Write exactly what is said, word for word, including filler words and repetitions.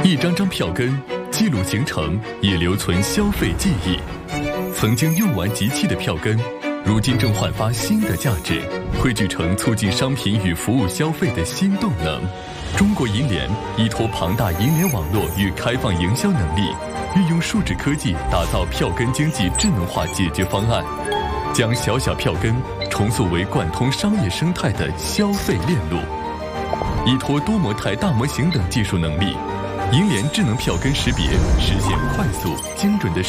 一张张票根记录行程，也留存消费记忆。曾经用完即弃的票根，如今正焕发新的价值，汇聚成促进商品与服务消费的新动能。中国银联依托庞大银联网络与开放营销能力，运用数字科技打造票根经济智能化解决方案，将小小票根重塑为贯通商业生态的消费链路。依托多模态大模型等技术能力，银联智能票根识别实现快速精准的